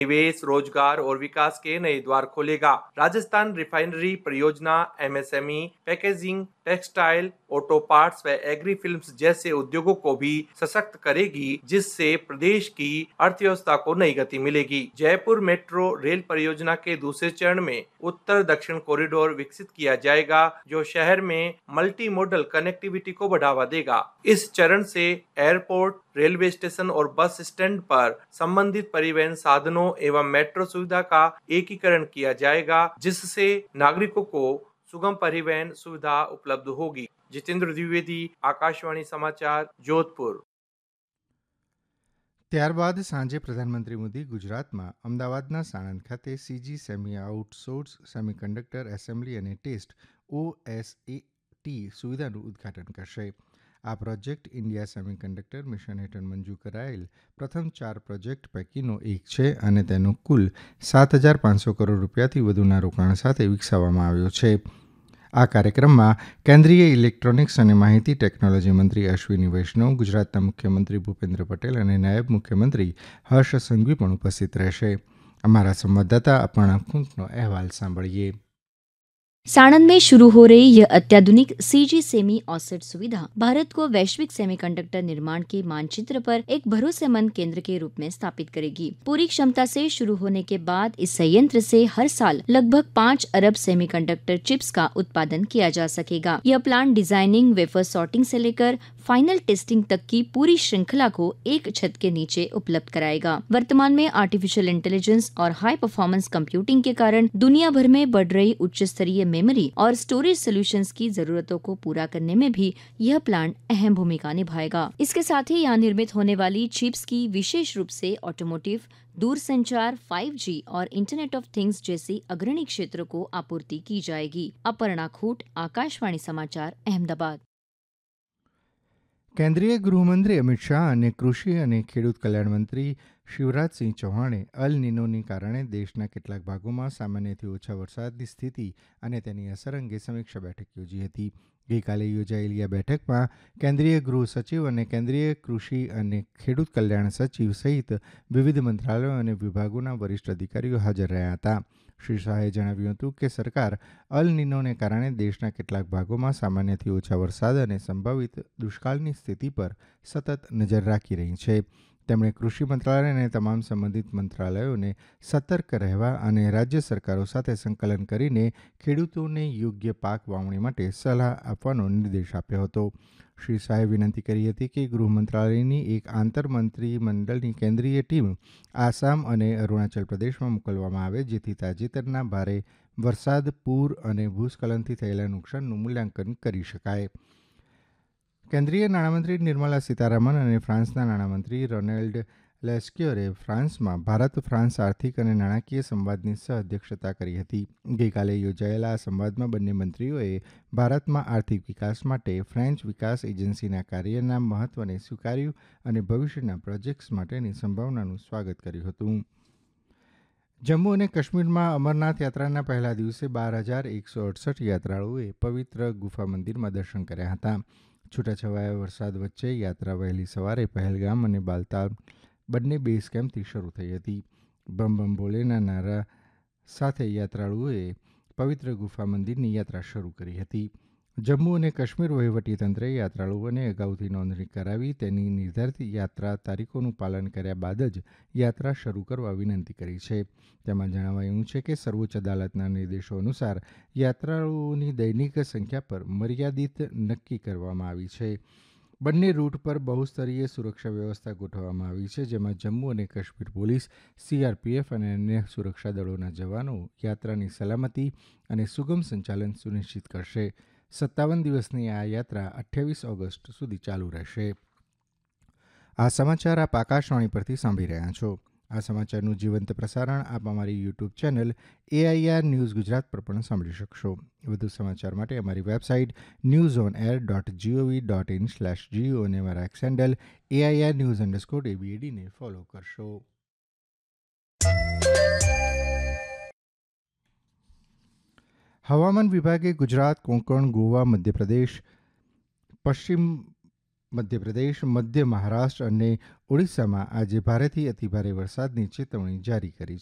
निवेश, रोजगार और विकास के नए द्वार खोलेगा। राजस्थान रिफाइनरी परियोजना MSME, packaging, textile, auto parts व एग्री फिल्म्स जैसे उद्योगों को भी सशक्त करेगी, जिससे प्रदेश की अर्थव्यवस्था को नई गति मिलेगी। जयपुर मेट्रो रेल परियोजना के दूसरे चरण में उत्तर दक्षिण कॉरिडोर विकसित किया जाएगा, जो शहर में मल्टी मॉडल कनेक्टिविटी को बढ़ावा देगा। इस चरण से एयरपोर्ट, रेलवे स्टेशन और बस स्टैंड पर संबंधित परिवहन साधनों एवं मेट्रो सुविधा का एकीकरण किया जाएगा, जिससे नागरिकों को सुगम परिवहन सुविधा उपलब्ध होगी। जितेंद्र द्विवेदी, आकाशवाणी समाचार, जोधपुर। ત્યારબાદ સાંજે પ્રધાનમંત્રી મોદી ગુજરાતમાં અમદાવાદના સાણંદ ખાતે CG semi outsource semiconductor assembly અને ટેસ્ટ ઓએસએટી સુવિધાનું ઉદ્ઘાટન કરશે. આ પ્રોજેક્ટ ઇન્ડિયા સેમિકન્ડક્ટર મિશન હેઠળ મંજૂર કરાયેલ પ્રથમ 4 પ્રોજેક્ટ પૈકીનો એક છે અને તેનો કુલ 7,500 કરોડ રૂપિયાથી વધુના રોકાણ સાથે વિકસાવવામાં આવ્યો છે. આ કાર્યક્રમમાં કેન્દ્રીય ઇલેક્ટ્રોનિક્સ અને માહિતી ટેકનોલોજી મંત્રી અશ્વિની વૈષ્ણવ, ગુજરાતના મુખ્યમંત્રી ભૂપેન્દ્ર પટેલ અને નાયબ મુખ્યમંત્રી હર્ષ સંઘવી પણ ઉપસ્થિત રહેશે. અમારા સંવાદદાતા અપર્ણા ખૂંટનો અહેવાલ સાંભળીએ. साणंद में शुरू हो रही यह अत्याधुनिक सीजी सेमी ऑफसेट सुविधा भारत को वैश्विक सेमीकंडक्टर निर्माण के मानचित्र पर एक भरोसेमंद केंद्र के रूप में स्थापित करेगी. पूरी क्षमता से शुरू होने के बाद इस संयंत्र से हर साल लगभग 5 अरब सेमीकंडक्टर चिप्स का उत्पादन किया जा सकेगा. यह प्लांट डिजाइनिंग, वेफर सॉर्टिंग से लेकर फाइनल टेस्टिंग तक की पूरी श्रृंखला को एक छत के नीचे उपलब्ध कराएगा. वर्तमान में आर्टिफिशियल इंटेलिजेंस और हाई परफॉर्मेंस कंप्यूटिंग के कारण दुनिया भर में बढ़ रही उच्च स्तरीय मेमोरी और स्टोरेज सॉल्यूशंस की जरूरतों को पूरा करने में भी यह प्लांट अहम भूमिका निभाएगा. इसके साथ ही यहाँ निर्मित होने वाली चिप्स की विशेष रूप से ऑटोमोटिव, दूरसंचार, 5G और इंटरनेट ऑफ थिंग्स जैसी अग्रणी क्षेत्रों को आपूर्ति की जाएगी. अपर्णा खूट, आकाशवाणी समाचार, अहमदाबाद. કેન્દ્રીય ગૃહમંત્રી અમિત શાહ અને કૃષિ અને ખેડૂત કલ્યાણ મંત્રી શિવરાજસિંહ ચૌહાણે અલ નિનોને કારણે દેશના કેટલાક ભાગોમાં સામાન્યથી ઓછા વરસાદની સ્થિતિ અને તેની અસર અંગે સમીક્ષા બેઠક યોજી હતી. ગઈકાલે યોજાયેલી આ બેઠકમાં કેન્દ્રીય ગૃહ સચિવ અને કેન્દ્રીય કૃષિ અને ખેડૂત કલ્યાણ સચિવ સહિત વિવિધ મંત્રાલયો અને વિભાગોના વરિષ્ઠ અધિકારીઓ હાજર રહ્યા હતા. શ્રી શાહે જણાવ્યું હતું કે સરકાર અલ નિનોને કારણે દેશના કેટલાક ભાગોમાં સામાન્યથી ઓછા વરસાદ અને સંભવિત દુષ્કાળની સ્થિતિ પર સતત નજર રાખી રહી છે. તેમણે કૃષિ મંત્રાલય અને તમામ સંબંધિત મંત્રાલયોને સતર્ક રહેવા અને રાજ્ય સરકારો સાથે સંકલન કરીને ખેડૂતોને યોગ્ય પાક વાવણી માટે સલાહ આપવાનો નિર્દેશ આપ્યો હતો. શ્રી શાહે વિનંતી કરી હતી કે ગૃહ મંત્રાલયની એક આંતરમંત્રી મંડળની કેન્દ્રીય ટીમ આસામ અને અરુણાચલ પ્રદેશમાં મોકલવામાં આવે, જેથી તાજેતરના ભારે વરસાદ, પૂર અને ભૂસ્ખલનથી થયેલા નુકસાનનું મૂલ્યાંકન કરી શકાય. કેન્દ્રીય નાણામંત્રી નિર્મલા સીતારામન અને ફ્રાન્સના નાણામંત્રી રોનેલ્ડ લેસ્ક્યોરે ફ્રાન્સમાં ભારત ફ્રાન્સ આર્થિક અને નાણાકીય સંવાદની સહ-અધ્યક્ષતા કરી હતી. ગઈકાલે યોજાયેલા આ સંવાદમાં બંને મંત્રીઓએ ભારતમાં આર્થિક વિકાસ માટે ફ્રેન્ચ વિકાસ એજન્સીના કાર્યના મહત્વને સ્વીકાર્યું અને ભવિષ્યના પ્રોજેક્ટ્સ માટેની સંભાવનાનું સ્વાગત કર્યું હતું. જમ્મુ અને કાશ્મીરમાં અમરનાથ યાત્રાના પહેલા દિવસે 12,168 યાત્રાળુઓએ પવિત્ર ગુફા મંદિરમાં દર્શન કર્યા હતા. છૂટાછવાયા વરસાદ વચ્ચે યાત્રા વહેલી સવારે પહેલગામ અને બાલતાલ બંને બેઝ કેમ્પથી શરૂ થઈ હતી. બમ બમ ભોલેના નારા સાથે યાત્રાળુઓએ પવિત્ર ગુફા મંદિરની યાત્રા શરૂ કરી હતી. જમ્મુ અને કાશ્મીર વહીવટીતંત્રે યાત્રાળુઓને અગાઉથી નોંધણી કરાવી તેની નિર્ધારિત યાત્રા તારીખોનું પાલન કર્યા બાદ જ યાત્રા શરૂ કરવા વિનંતી કરી છે. તેમાં જણાવાયું છે કે સર્વોચ્ચ અદાલતના નિર્દેશો અનુસાર યાત્રાળુઓની દૈનિક સંખ્યા પર મર્યાદિત નક્કી કરવામાં આવી છે. બંને રૂટ પર બહુસ્તરીય સુરક્ષા વ્યવસ્થા ગોઠવવામાં આવી છે, જેમાં જમ્મુ અને કાશ્મીર પોલીસ, સીઆરપીએફ અને અન્ય સુરક્ષા દળોના જવાનો યાત્રાની સલામતી અને સુગમ સંચાલન સુનિશ્ચિત કરશે. 57 દિવસની આ યાત્રા 28 ઓગસ્ટ સુધી ચાલુ રહેશે. આ સમાચાર આપ આકાશવાણી પરથી સાંભળી રહ્યા છો. આ સમાચારનું જીવંત પ્રસારણ આપ અમારી YouTube channel AIR news Gujarat પર પણ સાંભળી શકશો. વધુ સમાચાર માટે અમારી વેબસાઇટ newsonair.gov.in/geo અને અમારા એક્સ હેન્ડલ AIR_news_ABAD ને ફોલો કરશો. હવામાન વિભાગે ગુજરાત, કોંકણ, ગોવા, મધ્યપ્રદેશ, પશ્ચિમ મધ્યપ્રદેશ, મધ્ય મહારાષ્ટ્ર અને ઓડિશામાં આજે ભારેથી અતિભારે વરસાદની ચેતવણી જારી કરી